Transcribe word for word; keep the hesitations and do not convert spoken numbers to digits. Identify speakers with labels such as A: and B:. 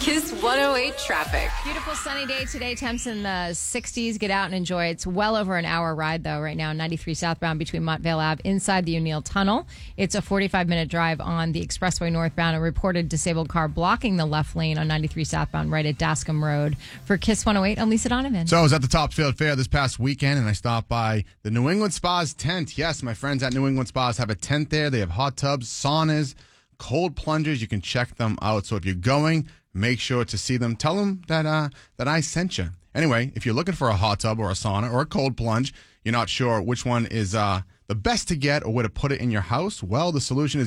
A: Kiss one oh eight traffic.
B: Beautiful sunny day today. Temps in the sixties. Get out and enjoy. It's well over an hour ride, though, right now. ninety-three southbound between Montvale Ave inside the O'Neill Tunnel. It's a forty-five minute drive on the expressway northbound. A reported disabled car blocking the left lane on ninety-three southbound right at Dascom Road. For Kiss one oh eight, I'm Lisa Donovan.
C: So I was at the Topsfield Fair this past weekend, and I stopped by the New England Spas tent. Yes, my friends at New England Spas have a tent there. They have hot tubs, saunas, cold plungers. You can check them out. So if you're going, make sure to see them. Tell them that uh, that I sent you. Anyway, if you're looking for a hot tub or a sauna or a cold plunge, you're not sure which one is uh, the best to get or where to put it in your house, well, the solution is